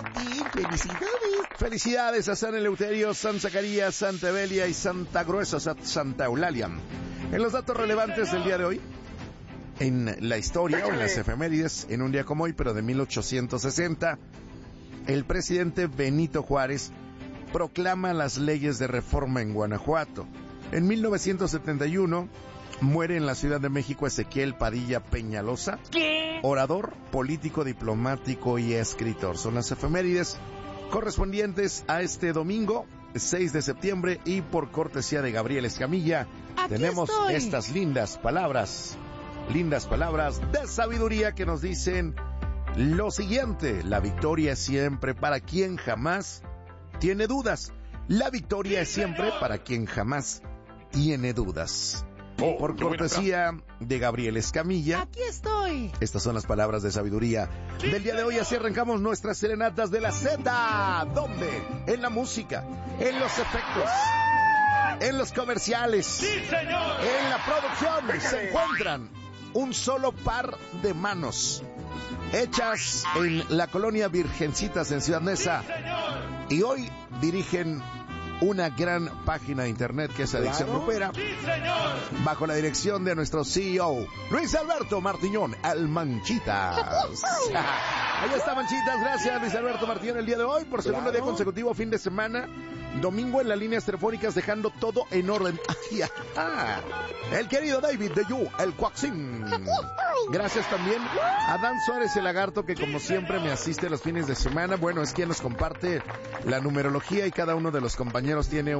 Poti, felicidades. Felicidades a San Eleuterio, San Zacarías, Santa Evelia y Santa Gruesa, Santa Eulalia. En los datos relevantes del día de hoy, en la historia o en las efemérides, en un día como hoy, pero de 1860, el presidente Benito Juárez proclama las leyes de reforma en Guanajuato. En 1971, muere en la Ciudad de México Ezequiel Padilla Peñalosa, orador, político, diplomático y escritor. Son las efemérides correspondientes a este domingo, 6 de septiembre, y por cortesía de Gabriel Escamilla, tenemos estas lindas palabras de sabiduría que nos dicen lo siguiente: la victoria es siempre para quien jamás tiene dudas. La victoria es siempre para quien jamás tiene dudas. Por cortesía de Gabriel Escamilla. Aquí estoy. Estas son las palabras de sabiduría del día de hoy. Así arrancamos nuestras serenatas de la Z. ¿Dónde? En la música, en los efectos, en los comerciales, ¡sí, señor!, en la producción se encuentran un solo par de manos hechas en la colonia Virgencitas en Ciudad Neza, y hoy dirigen una gran página de internet que es Adicción Grupera, ¡sí, señor!, bajo la dirección de nuestro CEO, Luis Alberto Martiñón, el Manchitas. Ahí está, Manchitas. Gracias, Luis Alberto Martiñón, el día de hoy, por segundo día consecutivo, fin de semana, domingo en las líneas telefónicas, dejando todo en orden. El querido David de You, el Cuaxín. Gracias también a Dan Suárez, el Lagarto, que como siempre me asiste los fines de semana. Bueno, es quien nos comparte la numerología y cada uno de los compañeros tiene